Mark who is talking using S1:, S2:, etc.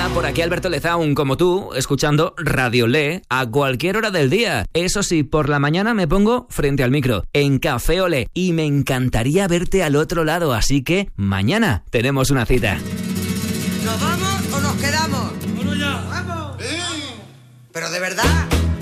S1: por aquí Alberto Lezaun, como tú, escuchando Radio Le a cualquier hora del día. Eso sí, por la mañana me pongo frente al micro, en Café Olé, y me encantaría verte al otro lado, así que mañana tenemos una cita.
S2: ¿Nos vamos o nos quedamos?
S3: Bueno, ya.
S2: ¡Vamos! Pero de verdad.